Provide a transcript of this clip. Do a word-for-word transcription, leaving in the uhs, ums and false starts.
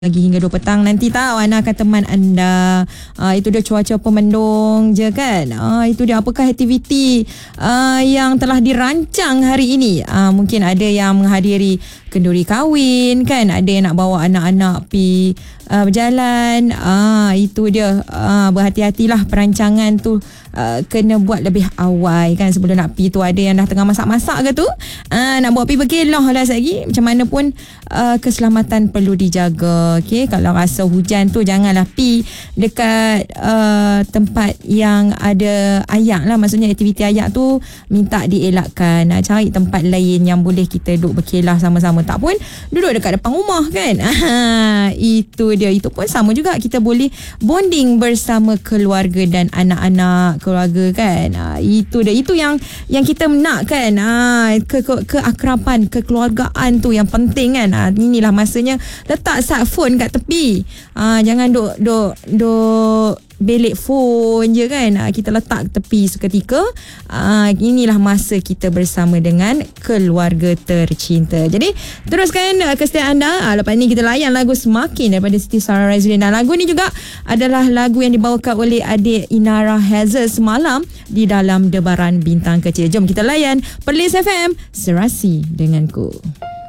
Lagi hingga dua petang nanti tahu Ana akan teman anda. Uh, itu dia cuaca pemendung je kan. Uh, itu dia apakah aktiviti uh, yang telah dirancang hari ini. Uh, mungkin ada yang menghadiri kenduri kahwin kan. Ada yang nak bawa anak-anak pi uh, berjalan. Uh, itu dia. Uh, berhati-hatilah perancangan tu. Uh, kena buat lebih awal kan sebelum nak pi tu. Ada yang dah tengah masak-masak ke tu. Uh, nak buat pi berkelah lah lagi. Macam mana pun uh, keselamatan perlu dijaga. Okey, kalau rasa hujan tu janganlah pi dekat uh, tempat yang ada ayak lah. Maksudnya aktiviti ayak tu minta dielakkan. Nak cari tempat lain yang boleh kita duduk berkelah sama-sama. Tak pun duduk dekat depan rumah kan. Itu dia. Itu pun sama juga. Kita boleh bonding bersama keluarga dan anak-anak keluarga kan. Itu dia. Itu yang yang kita nak kan. Ke, ke, keakraban, kekeluargaan tu yang penting kan. Inilah masanya letak sat phone kat tepi. Ah, jangan duk duk duk belik phone je kan. Ah, kita letak tepi seketika. Ah, inilah masa kita bersama dengan keluarga tercinta. Jadi teruskan uh, kesetiaan anda. Ah, lepas ni kita layan lagu Semakin daripada Siti Sarah Razulin. Dan lagu ni juga adalah lagu yang dibawakan oleh adik Inara Hazel semalam di dalam Debaran Bintang Kecil. Jom kita layan Perlis F M, Serasi Denganku.